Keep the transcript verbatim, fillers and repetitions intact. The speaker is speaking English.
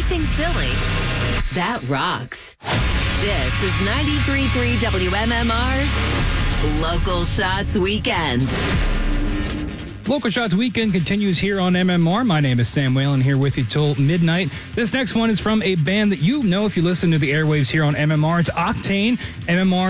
anything Philly, that rocks. This is ninety-three point three W M M R's Local Shots Weekend. Local Shots Weekend continues here on M M R. My name is Sam Whalen, here with you till midnight. This next one is from a band that you know if you listen to the airwaves here on M M R. It's Octane. M M R